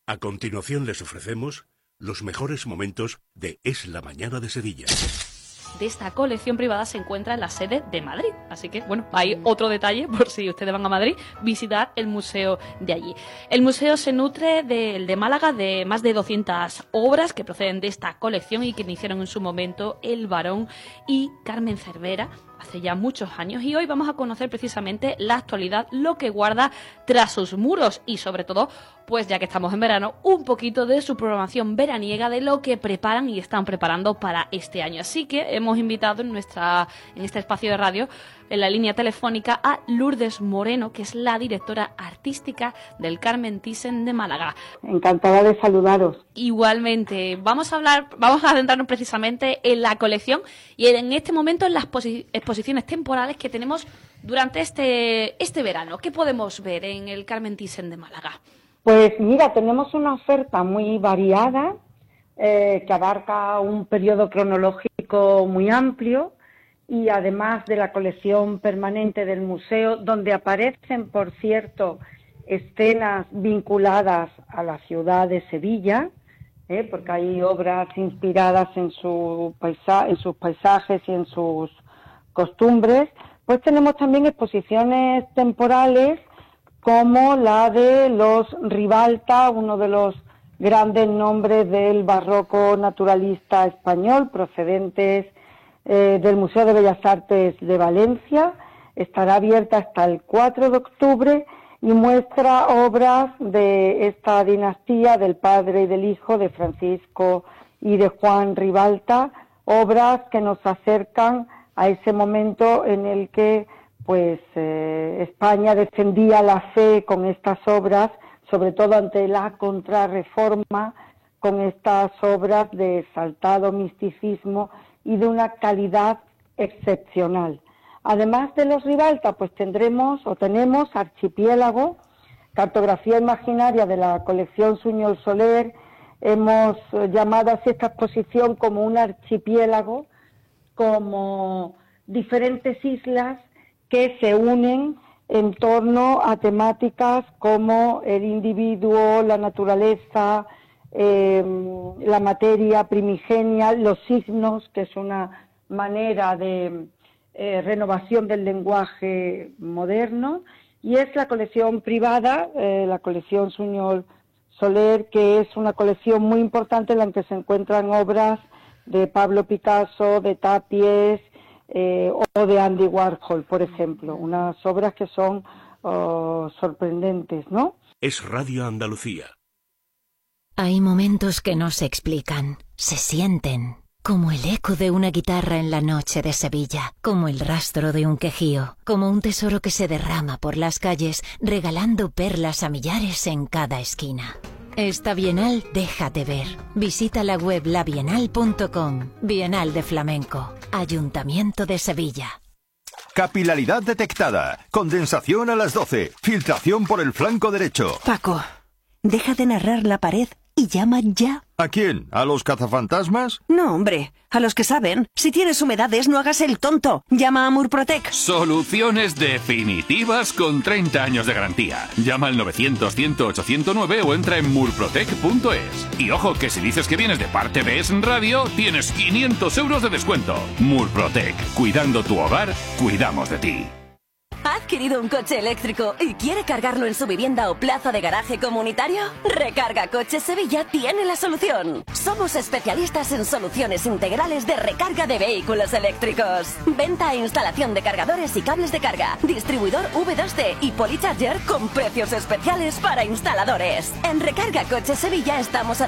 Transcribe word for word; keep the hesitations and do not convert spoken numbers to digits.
A continuación les ofrecemos los mejores momentos de Es la Mañana de Sevilla. De esta colección privada se encuentra en la sede de Madrid. Así que, bueno, hay otro detalle por si ustedes van a Madrid, visitar el museo de allí. El museo se nutre del de Málaga de más de doscientas obras que proceden de esta colección y que iniciaron en su momento el Barón y Carmen Cervera hace ya muchos años, y hoy vamos a conocer precisamente la actualidad, lo que guarda tras sus muros y sobre todo, pues ya que estamos en verano, un poquito de su programación veraniega, de lo que preparan y están preparando para este año. Así que hemos invitado en nuestra en este espacio de radio, en la línea telefónica, a Lourdes Moreno, que es la directora artística del Carmen Thyssen de Málaga. Encantada de saludaros. Igualmente, vamos a hablar, vamos a adentrarnos precisamente en la colección y en este momento en las posi- exposiciones temporales que tenemos durante este, este verano. ¿Qué podemos ver en el Carmen Thyssen de Málaga? Pues mira, tenemos una oferta muy variada eh, que abarca un periodo cronológico muy amplio, y además de la colección permanente del museo, donde aparecen, por cierto, escenas vinculadas a la ciudad de Sevilla, ¿eh? porque hay obras inspiradas en, su paisa- en sus paisajes y en sus costumbres. Pues tenemos también exposiciones temporales como la de los Ribalta, uno de los grandes nombres del barroco naturalista español, procedentes eh, del Museo de Bellas Artes de Valencia. Estará abierta hasta el cuatro de octubre y muestra obras de esta dinastía, del padre y del hijo, de Francisco y de Juan Ribalta, obras que nos acercan a ese momento en el que pues eh, España defendía la fe con estas obras, sobre todo ante la contrarreforma, con estas obras de exaltado misticismo y de una calidad excepcional. Además de los Ribalta, pues tendremos o tenemos Archipiélago, cartografía imaginaria de la colección Suñol Soler. Hemos llamado así esta exposición como un archipiélago, como diferentes islas que se unen en torno a temáticas como el individuo, la naturaleza, eh, la materia primigenia, los signos, que es una manera de eh, renovación del lenguaje moderno, y es la colección privada, eh, la colección Suñol Soler, que es una colección muy importante en la que se encuentran obras de Pablo Picasso, de Tapies, Eh, o de Andy Warhol, por ejemplo, unas obras que son oh, sorprendentes, ¿no? Es Radio Andalucía. Hay momentos que no se explican, se sienten, como el eco de una guitarra en la noche de Sevilla, como el rastro de un quejío, como un tesoro que se derrama por las calles, regalando perlas a millares en cada esquina. Esta Bienal déjate ver. Visita la web la bienal punto com. Bienal de Flamenco. Ayuntamiento de Sevilla. Capilaridad detectada. Condensación a las doce. Filtración por el flanco derecho. Paco, deja de narrar la pared y llama ya. ¿A quién? ¿A los cazafantasmas? No, hombre, a los que saben. Si tienes humedades, no hagas el tonto. Llama a Murprotec. Soluciones definitivas con treinta años de garantía. Llama al novecientos, cien, ocho cero nueve o entra en murprotec punto es. Y ojo, que si dices que vienes de parte de Es Radio, tienes quinientos euros de descuento. Murprotec. Cuidando tu hogar, cuidamos de ti. ¿Ha adquirido un coche eléctrico y quiere cargarlo en su vivienda o plaza de garaje comunitario? Recarga Coches Sevilla tiene la solución. Somos especialistas en soluciones integrales de recarga de vehículos eléctricos. Venta e instalación de cargadores y cables de carga. Distribuidor V dos C y Polycharger con precios especiales para instaladores. En Recarga Coches Sevilla estamos a